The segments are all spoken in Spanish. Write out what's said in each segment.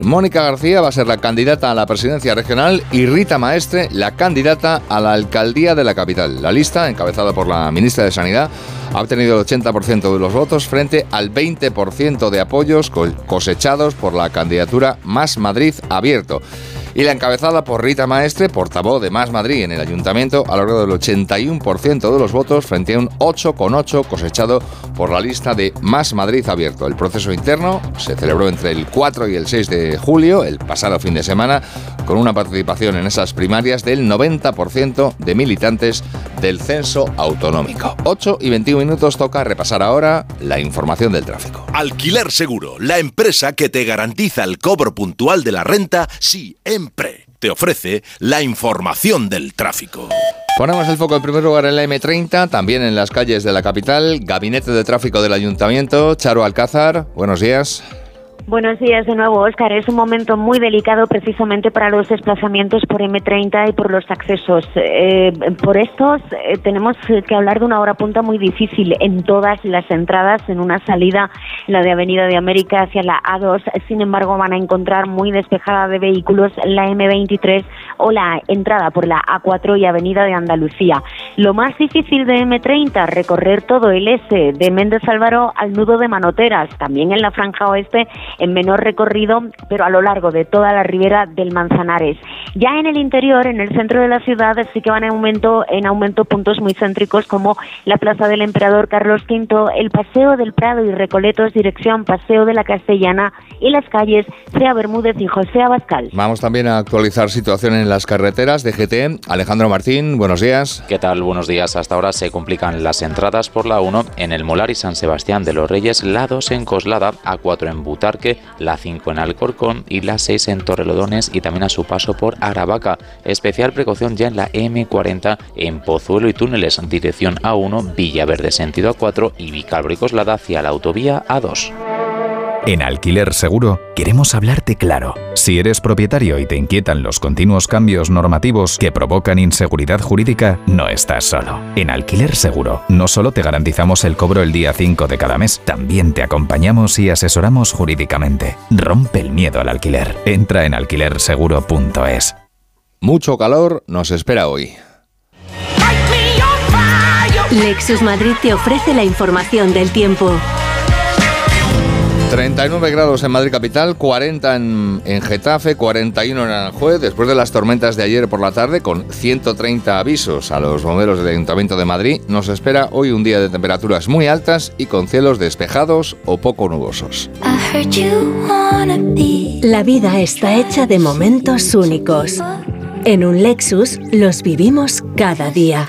Mónica García va a ser la candidata a la presidencia regional y Rita Maestre la candidata a la alcaldía de la capital. La lista, encabezada por la ministra de Sanidad, ha obtenido el 80% de los votos frente al 20% de apoyos cosechados por la candidatura Más Madrid Abierto. Y la encabezada por Rita Maestre, portavoz de Más Madrid en el Ayuntamiento, ha logrado el 81% de los votos frente a un 8,8% cosechado por la lista de Más Madrid Abierto. El proceso interno se celebró entre el 4 y el 6 de julio, el pasado fin de semana, con una participación en esas primarias del 90% de militantes del censo autonómico. 8:21 toca repasar ahora la información del tráfico. Alquiler Seguro, la empresa que te garantiza el cobro puntual de la renta siempre te ofrece la información del tráfico. Ponemos el foco en primer lugar en la M30, también en las calles de la capital. Gabinete de Tráfico del Ayuntamiento, Charo Alcázar, buenos días. Buenos días de nuevo, Óscar. Es un momento muy delicado precisamente para los desplazamientos por M30 y por los accesos. Por estos tenemos que hablar de una hora punta muy difícil en todas las entradas, en una salida, la de Avenida de América hacia la A2. Sin embargo, van a encontrar muy despejada de vehículos la M23 o la entrada por la A4 y Avenida de Andalucía. Lo más difícil de M30, recorrer todo el S de Méndez Álvaro al nudo de Manoteras, también en la franja oeste, en menor recorrido, pero a lo largo de toda la ribera del Manzanares. Ya en el interior, en el centro de la ciudad, sí que van en aumento puntos muy céntricos como la Plaza del Emperador Carlos V, el Paseo del Prado y Recoletos, dirección Paseo de la Castellana, y las calles Cea Bermúdez y José Abascal. Vamos también a actualizar situación en las carreteras de GT. Alejandro Martín, buenos días. ¿Qué tal? Buenos días. Hasta ahora se complican las entradas por la 1 en el Molar y San Sebastián de los Reyes, la 2 en Coslada, A4 en Butarque, la 5 en Alcorcón y la 6 en Torrelodones y también a su paso por Aravaca. Especial precaución ya en la M40 en Pozuelo y Túneles, dirección A1, Villaverde sentido A4 y Vicálvaro y Coslada hacia la autovía A2. En Alquiler Seguro queremos hablarte claro. Si eres propietario y te inquietan los continuos cambios normativos que provocan inseguridad jurídica, no estás solo. En Alquiler Seguro no solo te garantizamos el cobro el día 5 de cada mes, también te acompañamos y asesoramos jurídicamente. Rompe el miedo al alquiler. Entra en alquilerseguro.es. Mucho calor nos espera hoy. Lexus Madrid te ofrece la información del tiempo. 39 grados en Madrid capital, 40 en Getafe, 41 en Aranjuez, después de las tormentas de ayer por la tarde, con 130 avisos a los bomberos del Ayuntamiento de Madrid, nos espera hoy un día de temperaturas muy altas y con cielos despejados o poco nubosos. La vida está hecha de momentos únicos. En un Lexus los vivimos cada día.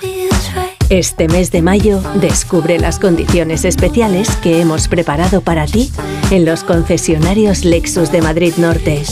Este mes de mayo, descubre las condiciones especiales que hemos preparado para ti en los concesionarios Lexus de Madrid Norte.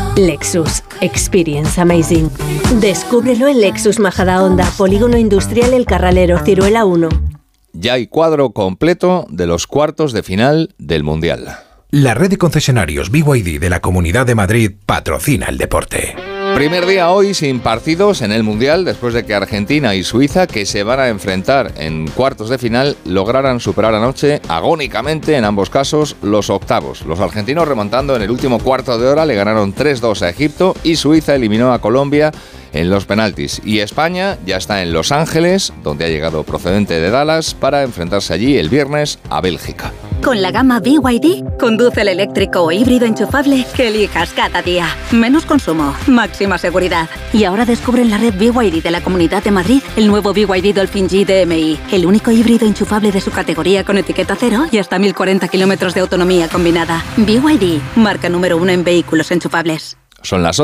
Lexus. Experience Amazing. Descúbrelo en Lexus Majadahonda, Polígono Industrial El Carralero, Ciruela 1. Ya hay cuadro completo de los cuartos de final del Mundial. La red de concesionarios BYD de la Comunidad de Madrid patrocina el deporte. Primer día hoy sin partidos en el Mundial después de que Argentina y Suiza, que se van a enfrentar en cuartos de final, lograran superar anoche agónicamente en ambos casos los octavos. Los argentinos, remontando en el último cuarto de hora, le ganaron 3-2 a Egipto y Suiza eliminó a Colombia en los penaltis. Y España ya está en Los Ángeles, donde ha llegado procedente de Dallas, para enfrentarse allí el viernes a Bélgica. Con la gama BYD, conduce el eléctrico o híbrido enchufable que elijas cada día. Menos consumo, máxima seguridad. Y ahora descubre en la red BYD de la Comunidad de Madrid el nuevo BYD Dolphin G DMI, el único híbrido enchufable de su categoría con etiqueta cero y hasta 1040 kilómetros de autonomía combinada. BYD, marca número 1 en vehículos enchufables. Son las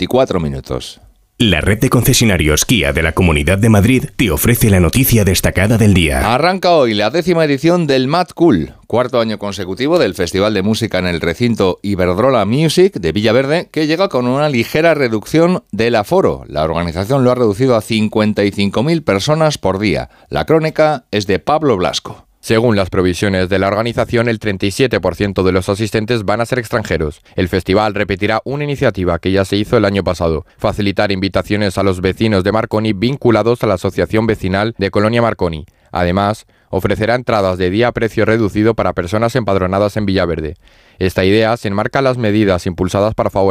8:24. La red de concesionarios Kia de la Comunidad de Madrid te ofrece la noticia destacada del día. Arranca hoy la 10ª edición del Mad Cool, cuarto año consecutivo del Festival de Música en el recinto Iberdrola Music de Villaverde, que llega con una ligera reducción del aforo. La organización lo ha reducido a 55.000 personas por día. La crónica es de Pablo Blasco. Según las previsiones de la organización, el 37% de los asistentes van a ser extranjeros. El festival repetirá una iniciativa que ya se hizo el año pasado: facilitar invitaciones a los vecinos de Marconi vinculados a la Asociación Vecinal de Colonia Marconi. Además, ofrecerá entradas de día a precio reducido para personas empadronadas en Villaverde. Esta idea se enmarca en las medidas impulsadas para favorecer